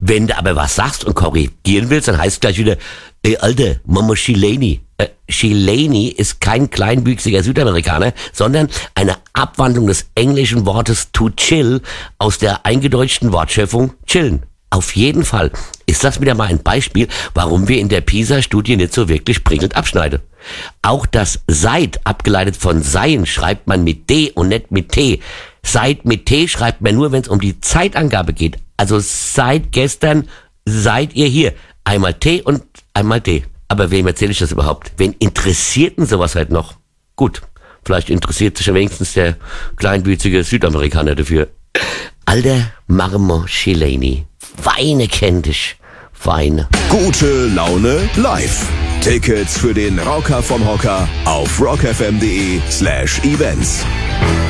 Wenn du aber was sagst und korrigieren willst, dann heißt es gleich wieder, ey, Alter, Mama Chileni. Chileni ist kein kleinwüchsiger Südamerikaner, sondern eine Abwandlung des englischen Wortes to chill aus der eingedeutschten Wortschöpfung chillen. Auf jeden Fall ist das wieder mal ein Beispiel, warum wir in der PISA-Studie nicht so wirklich prickelnd abschneiden. Auch das seit, abgeleitet von sein, schreibt man mit D und nicht mit T. Seit mit T schreibt man nur, wenn es um die Zeitangabe geht. Also seit gestern seid ihr hier. Einmal T und einmal D. Aber wem erzähle ich das überhaupt? Wen interessiert denn sowas halt noch? Gut, vielleicht interessiert sich ja wenigstens der kleinwüchsige Südamerikaner dafür. Alter Marmo Chileni, Weine kennt dich, Weine. Gute Laune live. Tickets für den Rocker vom Hocker auf rockfm.de/events.